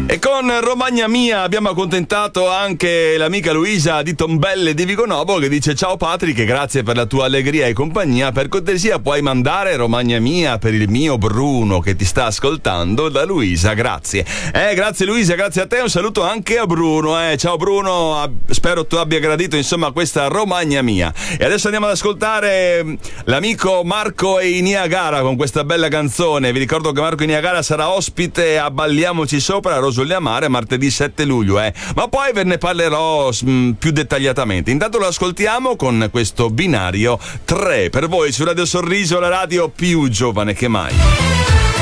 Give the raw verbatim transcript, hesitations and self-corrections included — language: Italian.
E con Romagna Mia abbiamo accontentato anche l'amica Luisa di Tombelle di Vigonovo, che dice: ciao Patrick, grazie per la tua allegria e compagnia, per cortesia puoi mandare Romagna Mia per il mio Bruno che ti sta ascoltando. Da Luisa, grazie. Eh, grazie Luisa, grazie a te, un saluto anche a Bruno, eh. Ciao Bruno, spero tu abbia gradito insomma questa Romagna Mia. E adesso andiamo ad ascoltare l'amico Marco e i Niagara con questa bella canzone. Vi ricordo che Marco e Niagara sarà ospite a Balliamoci Sopra a Rosollia Mare martedì sette luglio, eh. Ma poi ve ne parlerò mh, più dettagliatamente. Intanto lo ascoltiamo con questo binario tre per voi su Radio Sorriso, la radio più giovane che mai.